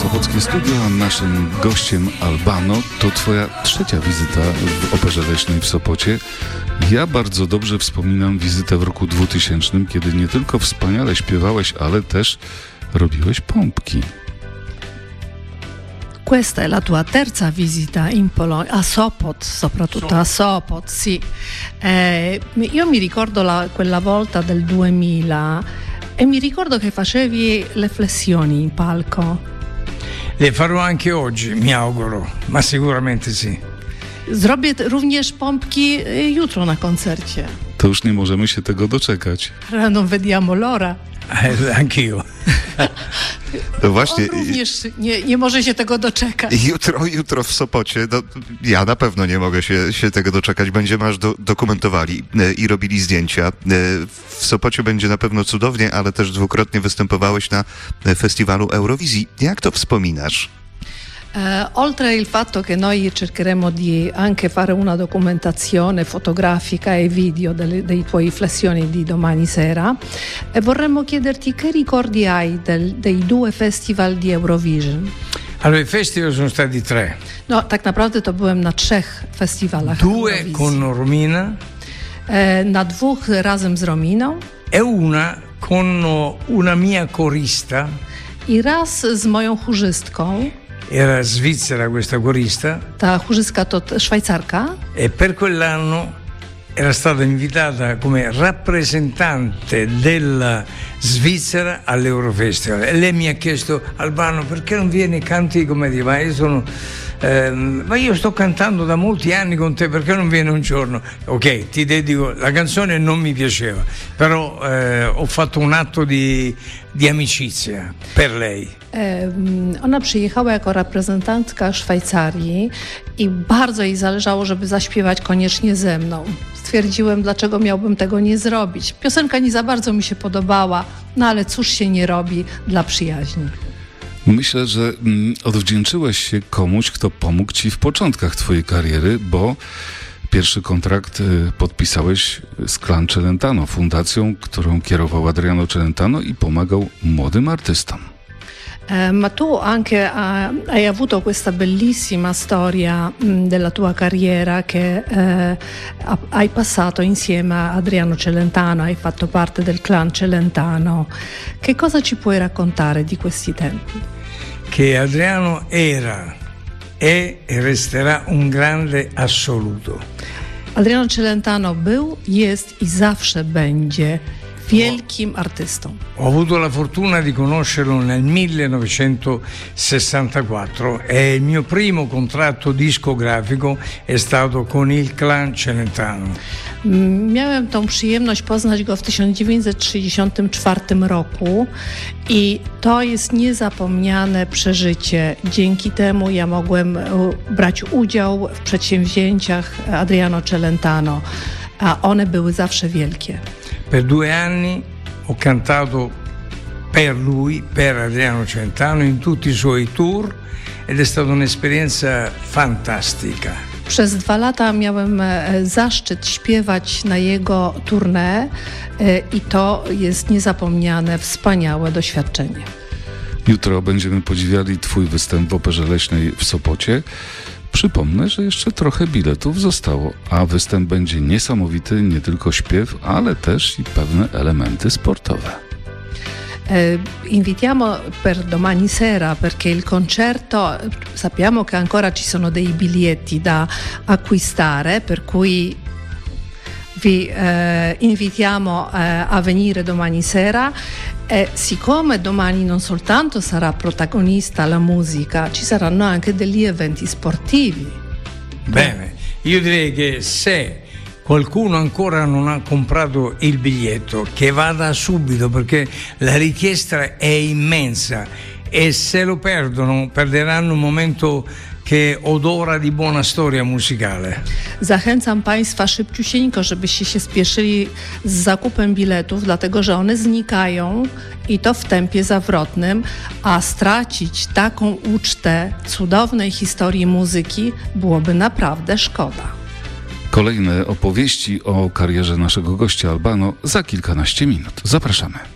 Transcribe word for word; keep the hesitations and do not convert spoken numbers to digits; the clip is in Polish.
Sopockie Studio, a naszym gościem Albano. To twoja trzecia wizyta w Operze Leśnej w Sopocie. Ja bardzo dobrze wspominam wizytę w roku dwutysięcznym, kiedy nie tylko wspaniale śpiewałeś, ale też robiłeś pompki. Questa è la tua terza visita in Polonia, a Sopot, soprattutto a Sopot, sì. Eh, io mi ricordo la, quella volta del duemila e mi ricordo che facevi le flessioni in palco. Le farò anche oggi, mi auguro, ma sicuramente sì. Zrobię t- również pompki y, jutro na koncercie. To już nie możemy się tego doczekać. Non vediamo l'ora. Eh, anch'io. No właśnie. On również nie, nie może się tego doczekać. Jutro, jutro w Sopocie, no, ja na pewno nie mogę się, się tego doczekać. Będziemy aż do, dokumentowali e, i robili zdjęcia. E, w Sopocie będzie na pewno cudownie, ale też dwukrotnie występowałeś na festiwalu Eurowizji. Jak to wspominasz? Eh, oltre il fatto che noi cercheremo di anche fare una documentazione fotografica e video delle, dei tuoi flessioni di domani sera, e vorremmo chiederti che ricordi hai del, dei due festival di Eurovision. Allora, i festival sono stati tre. No, tak naprawdę to byłem na trzech festiwalach Due Eurowizji. con Romina. E, na dwóch razem z Rominą. E una con una mia corista. I raz z moją chórzystką. Era svizzera questa corista. Ta chórzystka to t- Szwajcarka. E per quell'anno era stata invitata come rappresentante della Svizzera all'Eurofestival. E lei mi ha chiesto: Albano, perché non vieni e canti come ti va? Io sono... Ehm, ma io sto cantando da molti anni con te, perché non viene un giorno? Ok, ti dedico, la canzone non mi piaceva, però eh, ho fatto un atto di, di amicizia per lei. Ona przyjechała jako reprezentantka Szwajcarii i bardzo jej zależało, żeby zaśpiewać koniecznie ze mną. Stwierdziłem, dlaczego miałbym tego nie zrobić. Piosenka nie za bardzo mi się podobała, no ale cóż się nie robi dla przyjaźni. Myślę, że mm, odwdzięczyłeś się komuś, kto pomógł ci w początkach twojej kariery, bo pierwszy kontrakt y, podpisałeś z Clan Celentano, fundacją, którą kierował Adriano Celentano i pomagał młodym artystom. Eh, ma tu anche ah, hai avuto questa bellissima storia mh, della tua carriera che eh, ha- hai passato insieme a Adriano Celentano, hai fatto parte del Clan Celentano. Che cosa ci puoi raccontare di questi tempi? Che Adriano era, è e resterà un grande assoluto. Adriano Celentano był, jest i zawsze będzie wielkim artystą. Ho avuto la fortuna di conoscerlo nel millenovecentosessantaquattro e il mio primo contratto discografico è stato con il Clan Celentano. Mm, Miałem tą przyjemność poznać go w tysiąc dziewięćset trzydziestym czwartym roku i to jest niezapomniane przeżycie. Dzięki temu ja mogłem e, brać udział w przedsięwzięciach Adriano Celentano, a one były zawsze wielkie. Per due anni ho cantato per lui, per Adriano Celentano, in tutti i suoi tour ed è stata un'esperienza fantastica. Przez dwa lata miałem e, zaszczyt śpiewać na jego tournée e, i to jest niezapomniane, wspaniałe doświadczenie. Jutro będziemy podziwiali twój występ w Operze Leśnej w Sopocie. Przypomnę, że jeszcze trochę biletów zostało, a występ będzie niesamowity, nie tylko śpiew, ale też i pewne elementy sportowe. Eh, invitiamo per domani sera perché il concerto, sappiamo che ancora ci sono dei biglietti da acquistare, per cui vi eh, invitiamo eh, a venire domani sera. E siccome domani non soltanto sarà protagonista la musica, ci saranno anche degli eventi sportivi. Bene, io direi che se qualcuno ancora non ha comprato il biglietto, che vada subito, perché la richiesta è immensa e se lo perdono perderanno un momento che odora di buona storia musicale. Zachęcam Państwa szybciusieńko, żebyście się spieszyli z zakupem biletów, dlatego że one znikają i to w tempie zawrotnym, a stracić taką ucztę cudownej historii muzyki byłoby naprawdę szkoda. Kolejne opowieści o karierze naszego gościa Albano za kilkanaście minut. Zapraszamy.